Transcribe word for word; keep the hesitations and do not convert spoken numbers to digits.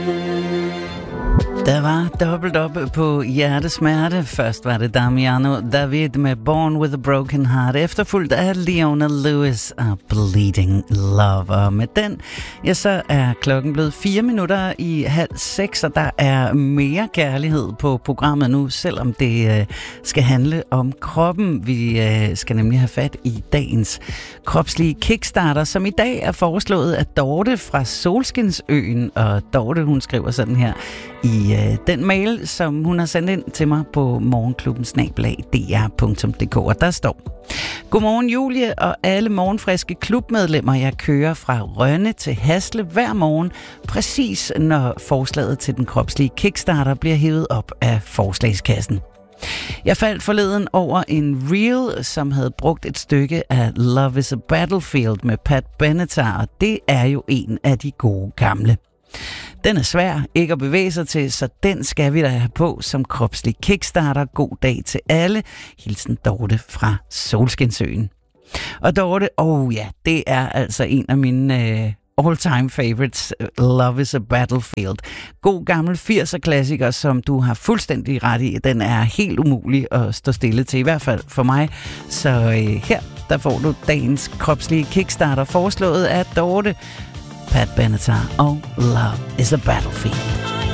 Der var dobbelt op på Hjertesmerte. Først var det Damiano David med Born with a Broken Heart, efterfulgt af Leona Lewis og Bleeding Love. Og med den, ja, så er klokken blevet fire minutter i halv seks, og der er mere kærlighed på programmet nu, selvom det øh, skal handle om kroppen. Vi øh, skal nemlig have fat i dagens kropslige kickstarter, som i dag er foreslået af Dorte fra Solskinsøen. Og Dorte, hun skriver sådan her i øh, den mail, som hun har sendt ind til mig på morgenklubben snabel-a d r punktum d k, og der står: Godmorgen Julie og alle morgenfriske klubmedlemmer. Jeg kører fra Rønne til Hasle hver morgen, præcis når forslaget til den kropslige kickstarter bliver hævet op af forslagskassen. Jeg faldt forleden over en reel, som havde brugt et stykke af Love is a Battlefield med Pat Benatar, og det er jo en af de gode gamle. Den er svær ikke at bevæge sig til, så den skal vi da have på som kropslig kickstarter. God dag til alle. Hilsen Dorte fra Solskinsøen. Og Dorte, åh oh ja, det er altså en af mine øh, all-time favorites. Love is a Battlefield. God gammel firser klassiker, som du har fuldstændig ret i. Den er helt umulig at stå stille til, i hvert fald for mig. Så øh, her, der får du dagens kropslige kickstarter, foreslået af Dorte, Pat Benatar og Love is a Battlefield.